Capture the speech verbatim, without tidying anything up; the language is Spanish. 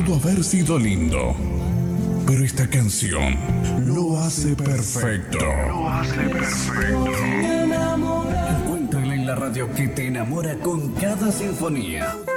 pudo haber sido lindo, pero esta canción lo hace perfecto. Lo hace perfecto. Encuéntrala en la radio que te enamora con cada sinfonía.